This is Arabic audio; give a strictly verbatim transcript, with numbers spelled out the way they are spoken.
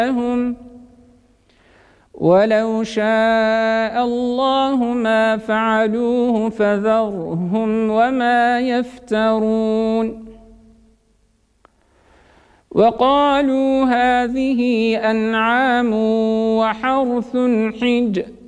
لهم ولو شاء الله ما فعلوه فذرهم وما يفترون وقالوا هذه أنعام وحرث حجر